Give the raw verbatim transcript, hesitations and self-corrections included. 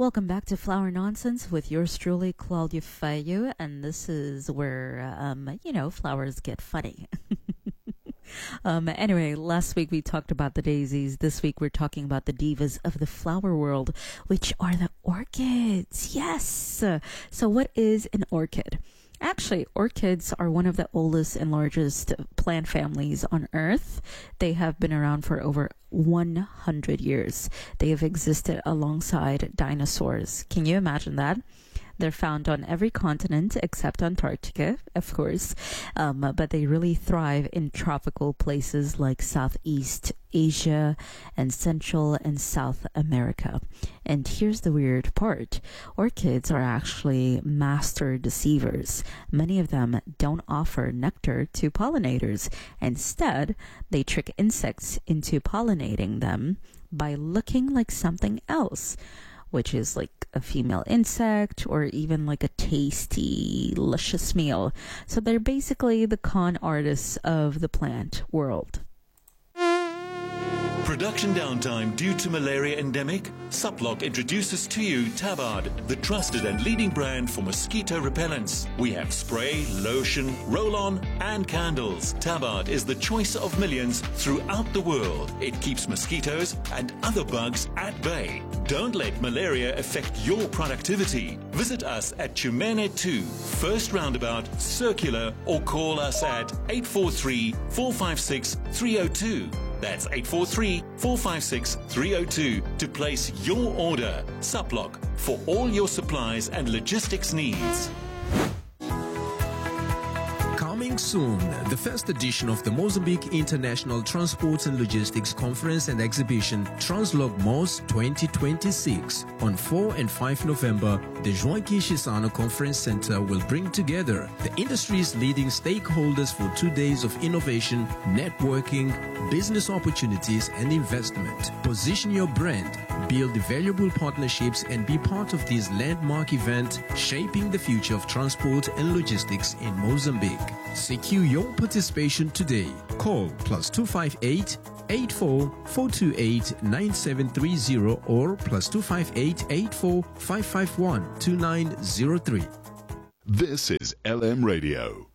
Welcome back to Flower Nonsense with yours truly, Claudia Fayo, and this is where, um, you know, flowers get funny. um, anyway, last week we talked about the daisies. This week we're talking about the divas of the flower world, which are the orchids. Yes! So what is an orchid? Actually, orchids are one of the oldest and largest plant families on Earth. They have been around for over one hundred years. They have existed alongside dinosaurs. Can you imagine that? They're found on every continent except Antarctica, of course, um, but they really thrive in tropical places like Southeast Asia and Central and South America. And here's the weird part. Orchids are actually master deceivers. Many of them don't offer nectar to pollinators. Instead, they trick insects into pollinating them by looking like something else, which is like a female insect or even like a tasty, luscious meal. So they're basically the con artists of the plant world. Production downtime due to malaria endemic? Suplock introduces to you Tabard, the trusted and leading brand for mosquito repellents. We have spray, lotion, roll-on and candles. Tabard is the choice of millions throughout the world. It keeps mosquitoes and other bugs at bay. Don't let malaria affect your productivity. Visit us at Chumene two, First Roundabout, Circular, or call us at eight four three, four five six, three zero two. That's eight four three, four five six, three zero two to place your order. Suplock, for all your supplies and logistics needs. Coming soon, the first edition of the Mozambique International Transport and Logistics Conference and Exhibition, Translogmos twenty twenty-six. On four and five November, the Joaquim Chissano Conference Center will bring together the industry's leading stakeholders for two days of innovation, networking, business opportunities, and investment. Position your brand, build valuable partnerships, and be part of this landmark event shaping the future of transport and logistics in Mozambique. Secure your participation today. Call plus two five eight, eight four, four two eight, nine seven three zero or plus two five eight, eight four, five five one, two nine zero three. This is L M Radio.